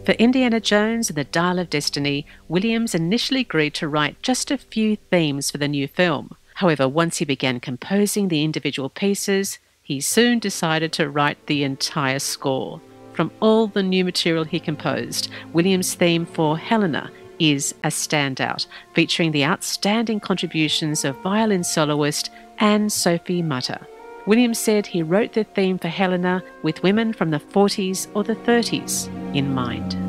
For Indiana Jones and the Dial of Destiny, Williams initially agreed to write just a few themes for the new film. However, once he began composing the individual pieces, he soon decided to write the entire score. From all the new material he composed, Williams' theme for Helena is a standout, featuring the outstanding contributions of violin soloist Anne-Sophie Mutter. Williams said he wrote the theme for Helena with women from the 40s or the 30s in mind.